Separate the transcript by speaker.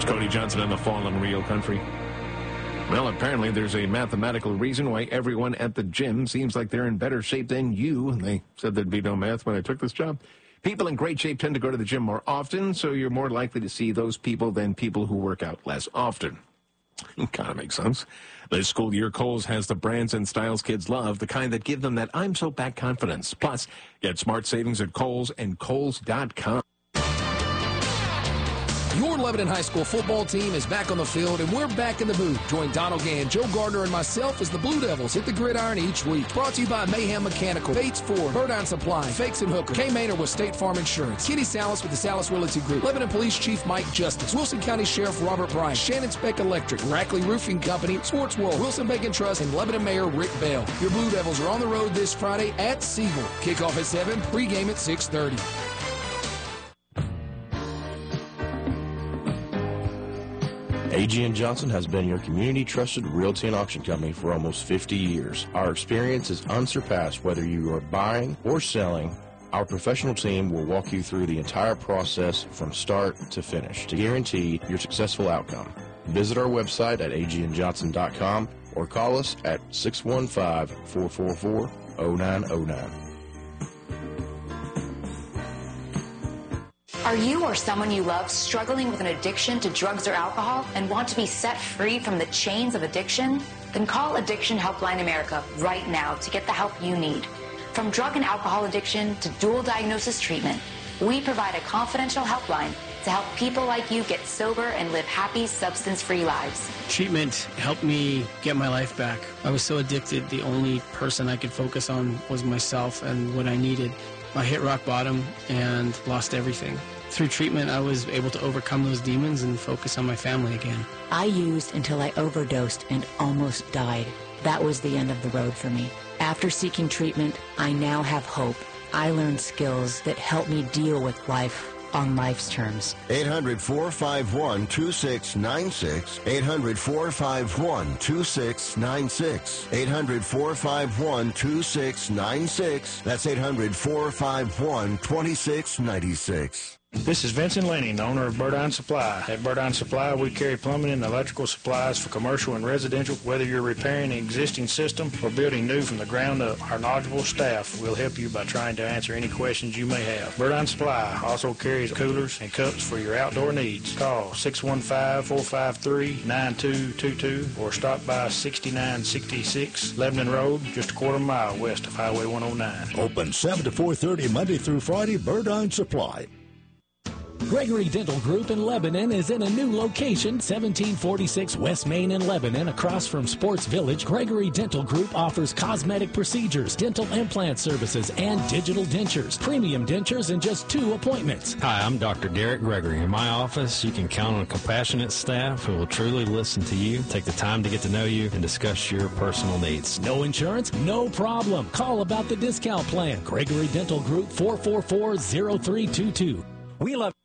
Speaker 1: Cody Johnson on the Fallen Real Country. Well, apparently there's a mathematical reason why everyone at the gym seems like they're in better shape than you. They said there'd be no math when I took this job. People in great shape tend to go to the gym more often, so you're more likely to see those people than people who work out less often. Kind of makes sense. This school year, Kohl's has the brands and styles kids love, the kind that give them that I'm so back confidence. Plus, get smart savings at Kohl's and Kohls.com.
Speaker 2: Your Lebanon High School football team is back on the field, and we're back in the booth. Join Donald Gann, Joe Gardner, and myself as the Blue Devils hit the gridiron each week. Brought to you by Mayhem Mechanical, Bates Ford, Burdine Supply, Fakes and Hooker, K. Maynard with State Farm Insurance, Kitty Salas with the Salas Realty Group, Lebanon Police Chief Mike Justice, Wilson County Sheriff Robert Bryant, Shannon Speck Electric, Rackley Roofing Company, Sports World, Wilson Bacon Trust, and Lebanon Mayor Rick Bell. Your Blue Devils are on the road this Friday at Siegel. Kickoff at 7, pregame at 6:30.
Speaker 3: A.G. & Johnson has been your community-trusted realty and auction company for almost 50 years. Our experience is unsurpassed whether you are buying or selling. Our professional team will walk you through the entire process from start to finish to guarantee your successful outcome. Visit our website at agandjohnson.com or call us at 615-444-0909.
Speaker 4: Are you or someone you love struggling with an addiction to drugs or alcohol and want to be set free from the chains of addiction? Then call Addiction Helpline America right now to get the help you need. From drug and alcohol addiction to dual diagnosis treatment, we provide a confidential helpline to help people like you get sober and live happy, substance-free lives.
Speaker 5: Treatment helped me get my life back. I was so addicted, the only person I could focus on was myself and what I needed. I hit rock bottom and lost everything. Through treatment, I was able to overcome those demons and focus on my family again.
Speaker 6: I used until I overdosed and almost died. That was the end of the road for me. After seeking treatment, I now have hope. I learned skills that help me deal with life on life's terms.
Speaker 7: 800-451-2696. 800-451-2696. 800-451-2696. That's 800-451-2696.
Speaker 8: This is Vincent Lanning, owner of Burdine Supply. At Burdine Supply, we carry plumbing and electrical supplies for commercial and residential. Whether you're repairing an existing system or building new from the ground up, our knowledgeable staff will help you by trying to answer any questions you may have. Burdine Supply also carries coolers and cups for your outdoor needs. Call 615-453-9222 or stop by 6966 Lebanon Road, just a quarter mile west of Highway 109.
Speaker 9: Open 7 to 4:30 Monday through Friday. Burdine Supply.
Speaker 10: Gregory Dental Group in Lebanon is in a new location, 1746 West Main in Lebanon, across from Sports Village. Gregory Dental Group offers cosmetic procedures, dental implant services, and digital dentures. Premium dentures in just 2 appointments.
Speaker 11: Hi, I'm Dr. Derek Gregory. In my office, you can count on a compassionate staff who will truly listen to you, take the time to get to know you, and discuss your personal needs.
Speaker 10: No insurance? No problem. Call about the discount plan. Gregory Dental Group, 444-0322. We love